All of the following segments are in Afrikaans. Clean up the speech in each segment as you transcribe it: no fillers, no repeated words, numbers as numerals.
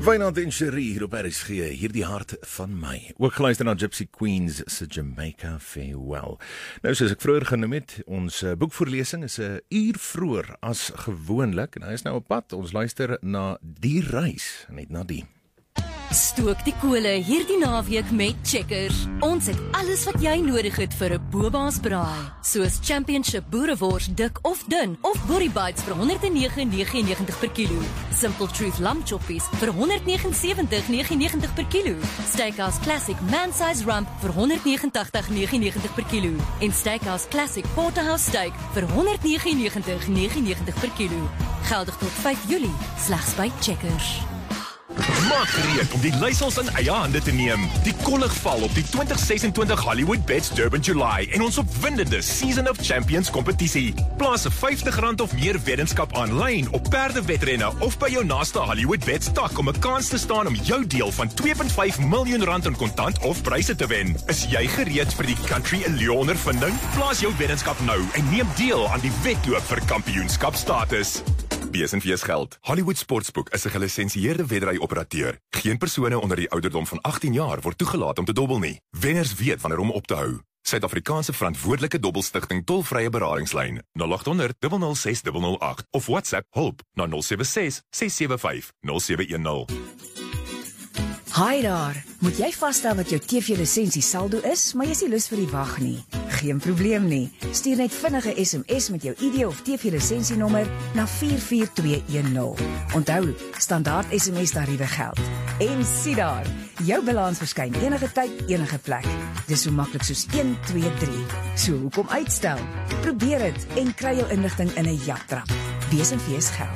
Wynand en Cherie hier op RSG, hierdie hart van my. Ook geluister na Gypsy Queens se Jamaica Farewell. Nou, soos ek vroeër genoem het, ons boekvoorlesing is 'n uur vroeër as gewoonlik. En hy is nou op pad. Ons luister na Die Reis, net na die. Stook die kole hierdie naweek met Checkers. Ons het alles wat jy nodig het vir 'n boba's braai, soos Championship boerewors dik of dun of Boerie Bites vir R109,99 per kilo. Simple Truth lamb choppies vir R179,99 per kilo. Steakhouse Classic man-size rump vir R189,99 per kilo. En Steakhouse Classic Porterhouse steak vir R199,99 per kilo. Geldig tot 5 Julie, slegs by Checkers. Maak gereed om die leiersels in eie hande te neem. Die kollig val op die 2026 Hollywood Bets Durban July en ons opwindende Season of Champions kompetisie. Plaas 'n R50 of meer weddenskap aanlyn op perdewedrenne of by jou naaste Hollywood Bets tak om 'n kans te staan om jou deel van R2.5 miljoen in kontant of pryse te wen. Is jy gereed vir die Country Leon ondervinding? Plaas jou weddenskap nou en neem deel aan die wedloop vir kampioenskapstatus. BSNVS geld. Hollywood Sportsbook is 'n gelisensieerde wedry-operateur. Geen persone onder die ouderdom van 18 jaar word toegelaat om te dobbel nie. Wenners weet wanneer om op te hou. Suid-Afrikaanse verantwoordelike dobbelstigting tolvrye beradingslyn 0800 006 008 of WhatsApp hulp na 076 675 0710. Hi daar, moet jy vasstel wat jou TV-lisensie saldo is, maar jy is nie lus vir die wag nie? Geen probleem nie. Stuur net vinnige SMS met jou ID of TV-lisensienommer na 44210. Onthou, standaard SMS tariewe geld. En sien daar, jou balans verskyn enige tyd, enige plek. Dis so maklik soos 1, 2, 3. So hoekom uitstel? Probeer dit en kry jou inligting in 'n japtrap. BSNVS geld.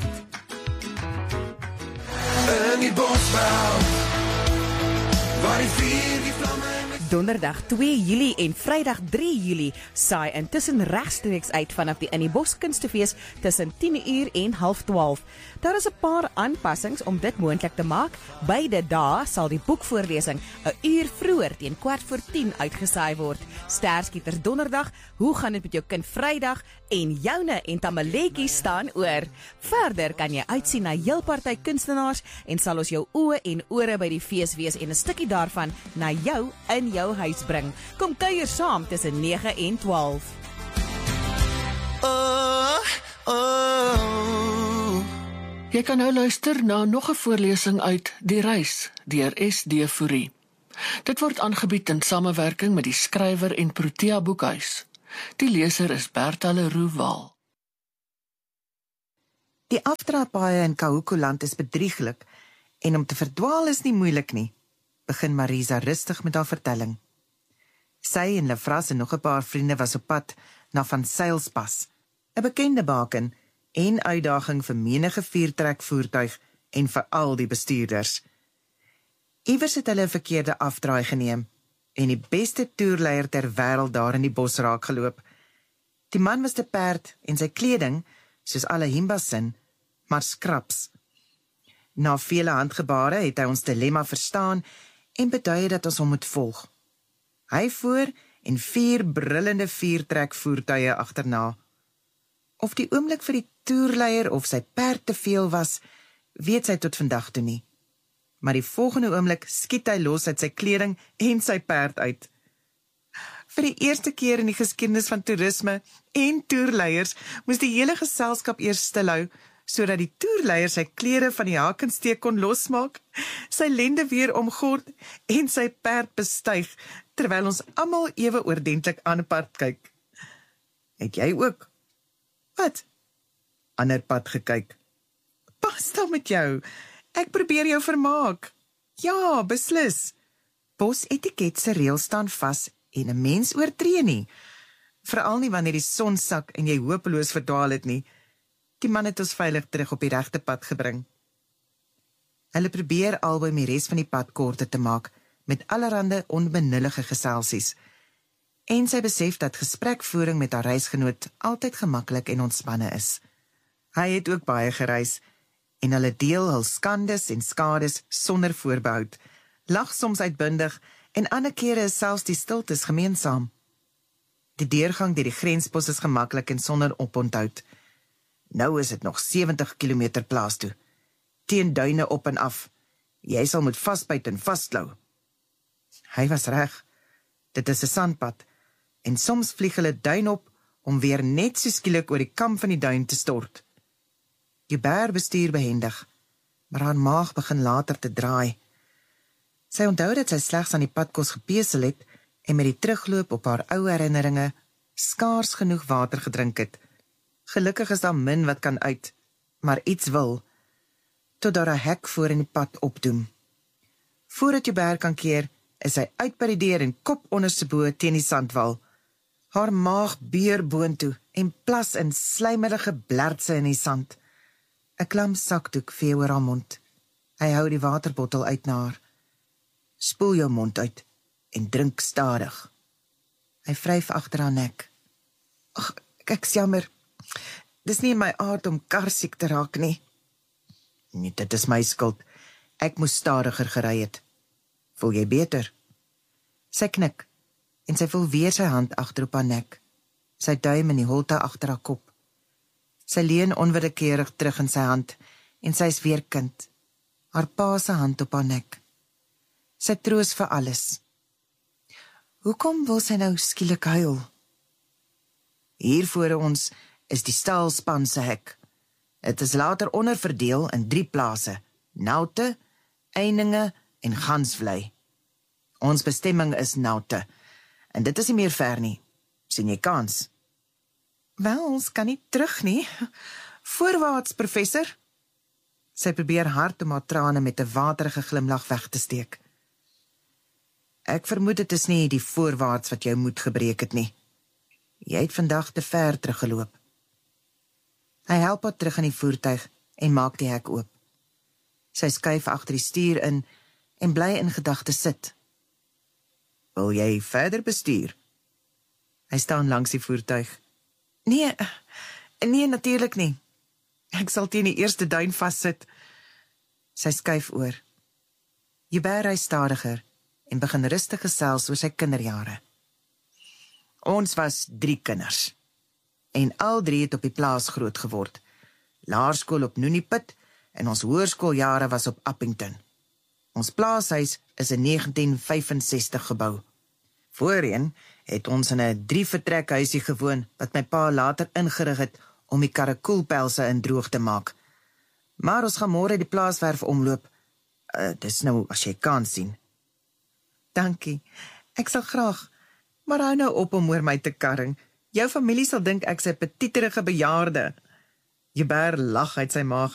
In die bosbouw, waar die vuur die vlamme. Donderdag 2 Julie en Vrydag 3 Julie saai intussen regstreeks uit vanaf die In die Bos Kunstefees tussen 10:00 en 11:30. Daar is 'n paar aanpassings om dit moontlik te maak. Beide dae sal die boekvoorlesing 'n uur vroeër teen 10:15 uitgesaai word. Sterskieters Donderdag, hoe gaan dit met jou kind Vrydag en joune en tamaletjie staan oor. Verder kan jy uitsien na heel party kunstenaars en sal ons jou oë en ore by die fees wees en 'n stukkie daarvan na jou in jou huis bring. Kom kuier saam tussen 9 en 12. Jy kan nou luister na nog 'n voorlesing uit Die Reis deur SD Fourie. Dit word aangebied in samewerking met die skrywer en Protea Boekhuis. Die leser is Bertha Leroux. Die afdraaipaai in Kahukuland is bedrieglik en om te verdwaal is nie moeilik nie, begin Marisa rustig met haar vertelling. Sy en Lefras en nog 'n paar vriende was op pad na Van Sailspas, 'n bekende baken en uitdaging vir menige vuurtrekvoertuig en vir al die bestuurders. Iewers het hulle 'n verkeerde afdraai geneem en die beste toerleier ter wêreld daar in die bos raak geloop. Die man was te perd en sy kleding, soos alle Himbasin, maar skraps. Na vele handgebare het hy ons dilemma verstaan en beduie dat ons hom moet volg. Hy voor en 4 brullende vuurtrekvoertuie agterna. Of die oomblik vir die toerleier of sy perd te veel was, weet sy tot vandag toe nie. Maar die volgende oomblik skiet hy los uit sy kleding en sy perd uit. Vir die eerste keer in die geskiedenis van toerisme en toerleiers moes die hele geselskap eers stilhou, sodat die toerleier sy klere van die hakensteek kon losmaak, sy lende weer omgord en sy perd bestyg, terwyl ons almal ewe oordentlik aan 'n pad kyk. Het jy ook? Wat? Ander pad gekyk. Pas dan met jou. Ek probeer jou vermaak. Ja, beslis. Bosetiket se reëls staan vas en 'n mens oortree nie. Veral nie wanneer die son sak en jy hopeloos verdwaal het nie. Die man het ons veilig terug op die regte pad gebring. Hulle probeer albei die res van die pad korter te maak met allerhande onbenullige geselsies. En sy besef dat gesprekvoering met haar reisgenoot altyd gemaklik en ontspanne is. Hy het ook baie gereis en hulle deel hul skandes en skades sonder voorbehoud, lag soms uitbundig en ander kere is selfs die stiltes gemeensaam. Die deurgang deur die grenspos is gemaklik en sonder oponthoud. Nou is dit nog 70 km plaas toe, teen duine op en af, Jy sal moet vasbyt en vasklou. Hy was reg. Dit is 'n sandpad, en soms vlieg hulle duin op om weer net so skielik oor die kam van die duin te stort. Joubert bestuur behendig, maar haar maag begin later te draai. Sy onthou dat sy slegs aan die padkos gepesel het en met die terugloop op haar ou herinneringe skaars genoeg water gedrink het. Gelukkig is daar min wat kan uit, maar iets wil, tot daar 'n hek voor in die pad opdoem. Voordat Joubert kan keer, is hy uit by die deur en kop onderstebo teen die sandwal. Haar maag beur boontoe en plas in slijmerige blertse in die sand. 'n Klam sakdoek vee oor haar mond. Hy hou die waterbottel uit na haar. Spoel jou mond uit en drink stadig. Hy vryf agter haar nek. Ag, ek's jammer. Dis nie in my aard om karsiek te raak nie. Nee, dit is my skuld. Ek moes stadiger gery het. Voel jy beter? Sy knik, en sy voel weer sy hand agter op haar nek. Sy duim in die holte agter haar kop. Sy leun onwillekeurig terug in sy hand, en sy is weer kind. Haar pa se hand op haar nek. Sy troos vir alles. Hoekom wil sy nou skielik huil? Hier voor ons is die staalspan se hek. Dit is later onderverdeel in 3 plase: Naute, Eininge en Gansvlei. Ons bestemming is Naute, en dit is nie meer ver nie. Sien jy kans? Wel, ons kan nie terug nie. Voorwaarts, professor. Sy probeer hard om haar trane met 'n waterige glimlag weg te steek. Ek vermoed dit is nie die voorwaarts wat jou moed gebreek het nie. Jy het vandag te ver teruggeloop. Hy help haar terug in die voertuig en maak die hek oop. Sy skuif agter die stuur in en bly in gedagte sit. Wil jy verder bestuur? Hy staan langs die voertuig. Nee, natuurlik nie. Ek sal teen die eerste duin vassit. Sy skuif oor. Joubert ry stadiger en begin rustig gesels oor sy kinderjare. Ons was 3 kinders. En al 3 het op die plaas groot geword. Laerskool op Noeniepit en ons hoërskooljare was op Appington. Ons plaashuis is in 1965 gebou. Voorheen het ons in 'n 3-vertrekhuisie gewoon wat my pa later ingerig het om die karakoelpelse in droog te maak. Maar ons gaan môre die plaaswerf omloop. Dis nou as jy kan sien. Dankie, ek sal graag, maar hou nou op om oor my te karring. Jou familie sal dink ek's 'n petiterige bejaarde. Joubert lag uit sy maag